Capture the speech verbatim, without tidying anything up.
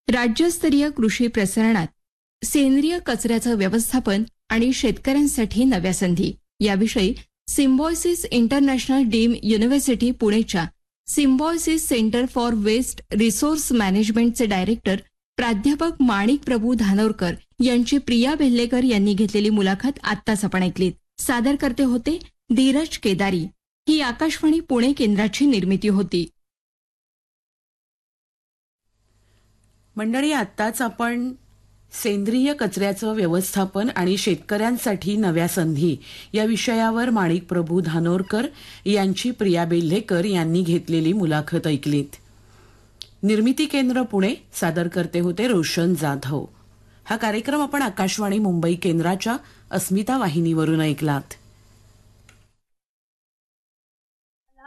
राज्यस्तरीय कृषी प्रसारणात सेंद्रिय कचऱ्याचं व्यवस्थापन आणि शेतकऱ्यांसाठी नव्या संधी याविषयी Symbiosis international dim university पुणेच्या Symbiosis centre for waste resource मॅनेजमेंटचे director प्राध्यापक माणिक प्रभू धानोरकर यांची प्रिया बेल्लेकर यांनी घेतलेली मुलाखत आत्ताच आपण ऐकलीत. सादर करते होते धीरज केदारी. ही आकाशवाणी पुणे केंद्राची निर्मिती होती. मंडळी, आत्ताच आपण सेंद्रिय कचऱ्याचं व्यवस्थापन आणि शेतकऱ्यांसाठी नव्या संधी या विषयावर माणिक प्रभू धानोरकर यांची प्रिया बेल्लेकर यांनी घेतलेली मुलाखत ऐकलीत. निर्मिती केंद्र पुणे. सादर करते होते रोशन जाधव. हा कार्यक्रम आपण आकाशवाणी मुंबई केंद्राच्या अस्मिता वाहिनीवरून ऐकलात.